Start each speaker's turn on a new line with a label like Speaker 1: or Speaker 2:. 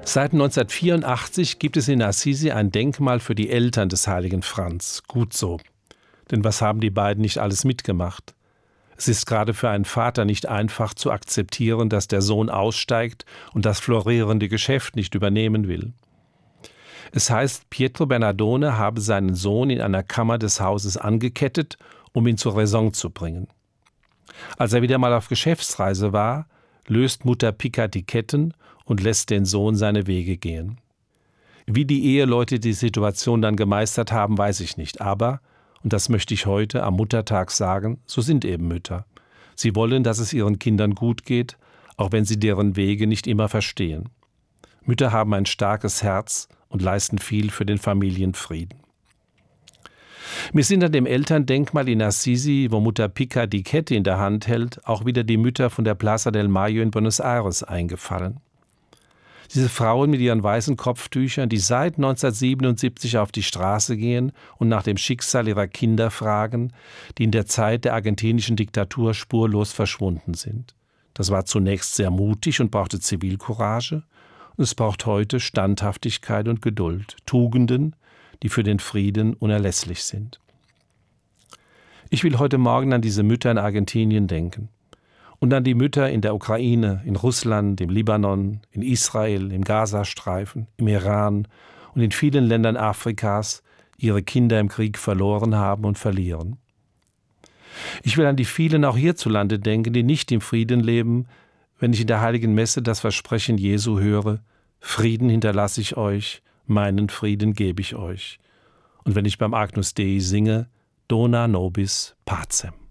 Speaker 1: Seit 1984 gibt es in Assisi ein Denkmal für die Eltern des heiligen Franz. Gut so. Denn was haben die beiden nicht alles mitgemacht? Es ist gerade für einen Vater nicht einfach zu akzeptieren, dass der Sohn aussteigt und das florierende Geschäft nicht übernehmen will. Es heißt, Pietro Bernardone habe seinen Sohn in einer Kammer des Hauses angekettet, um ihn zur Raison zu bringen. Als er wieder mal auf Geschäftsreise war, löst Mutter Pica die Ketten und lässt den Sohn seine Wege gehen. Wie die Eheleute die Situation dann gemeistert haben, weiß ich nicht. Aber, und das möchte ich heute am Muttertag sagen, so sind eben Mütter. Sie wollen, dass es ihren Kindern gut geht, auch wenn sie deren Wege nicht immer verstehen. Mütter haben ein starkes Herz und leisten viel für den Familienfrieden. Mir sind an dem Elterndenkmal in Assisi, wo Mutter Pica die Kette in der Hand hält, auch wieder die Mütter von der Plaza del Mayo in Buenos Aires eingefallen. Diese Frauen mit ihren weißen Kopftüchern, die seit 1977 auf die Straße gehen und nach dem Schicksal ihrer Kinder fragen, die in der Zeit der argentinischen Diktatur spurlos verschwunden sind. Das war zunächst sehr mutig und brauchte Zivilcourage. Und es braucht heute Standhaftigkeit und Geduld, Tugenden, die für den Frieden unerlässlich sind. Ich will heute Morgen an diese Mütter in Argentinien denken und an die Mütter in der Ukraine, in Russland, im Libanon, in Israel, im Gazastreifen, im Iran und in vielen Ländern Afrikas, die ihre Kinder im Krieg verloren haben und verlieren. Ich will an die vielen auch hierzulande denken, die nicht im Frieden leben, wenn ich in der Heiligen Messe das Versprechen Jesu höre: Frieden hinterlasse ich euch, meinen Frieden gebe ich euch. Und wenn ich beim Agnus Dei singe: Dona nobis pacem.